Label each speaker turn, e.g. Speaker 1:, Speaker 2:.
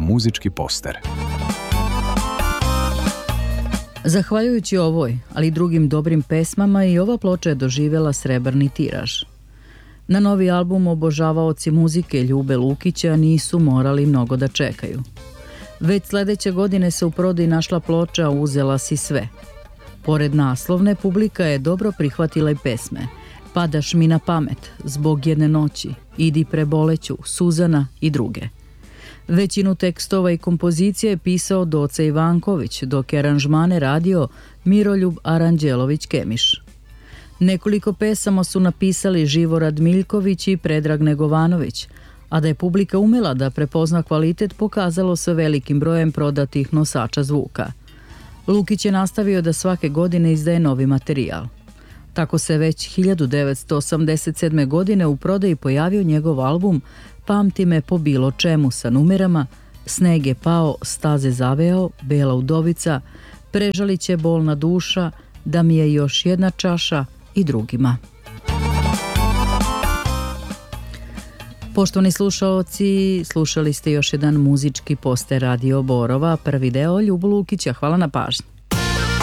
Speaker 1: muzički poster.
Speaker 2: Zahvaljujući ovoj, ali i drugim dobrim pesmama, i ova ploča je doživjela srebrni tiraž. Na novi album obožavaoci muzike Ljube Lukića nisu morali mnogo da čekaju. Već sledeće godine se u prodaji našla ploča Uzela si sve. Pored naslovne, publika je dobro prihvatila i pesme Padaš mi na pamet, Zbog jedne noći, Idi preboleću, Suzana i druge. Većinu tekstova i kompozicije je pisao Doce Ivanković, dok je aranžmane radio Miroljub Aranđelović-Kemiš. Nekoliko pesama su napisali Živorad Miljković i Predrag Negovanović, a da je publika umela da prepozna kvalitet pokazalo se velikim brojem prodatih nosača zvuka. Lukić je nastavio da svake godine izdaje novi materijal. Tako se već 1987. godine u prodaji pojavio njegov album Pamti me po bilo čemu sa numerama Sneg je pao, Staze zaveo, Bela udovica, Prežaliće bolna duša, Da mi je još jedna čaša i drugima. Poštovani slušaoci, slušali ste još jedan muzički poster Radio Borova, prvi deo Ljubu Lukića. Hvala na pažnji.